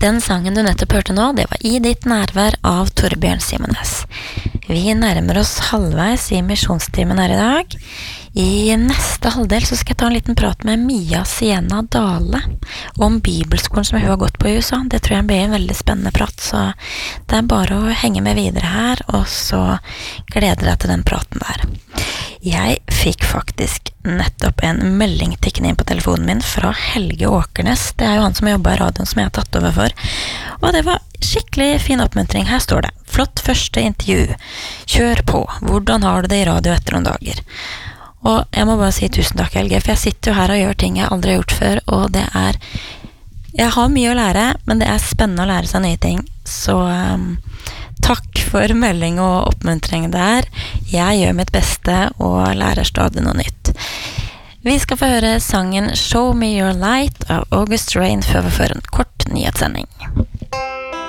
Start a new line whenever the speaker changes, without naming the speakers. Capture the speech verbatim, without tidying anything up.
Den sangen du nettopp hørte nå, det var I ditt nærvær av Torbjørn Simones. Vi nærmer oss halvveis i misjonstimen her i dag. I neste halvdel så skal jeg ta en liten prat med Mia Sienna Dale om bibelskolen som hun har gått på i U S A. Det tror jeg blir en veldig spennende prat, så det er bare å henge med videre her, og så gleder jeg til den praten der. Jeg fikk faktisk nettopp en melding tikkende inn på telefonen min fra Helge Åkernes. Det er jo han som jobber i radioen som jeg har tatt over for. Og det var skikkelig fin oppmuntring. Her står det: flott første intervju. Kjør på. Hvordan har du det i radio etter noen dager? Og jeg må bare si tusen takk, Helge, for jeg sitter jo her og gjør ting jeg aldri har gjort før, og det er... Jeg har mye å lære, men det er spennende å lære seg nye ting. Så um, takk for melding og oppmuntring der. Jeg gjør mitt beste og lærer stadig noe nytt. Vi skal få høre sangen Show Me Your Light av August Rain før vi får en kort nyhetssending.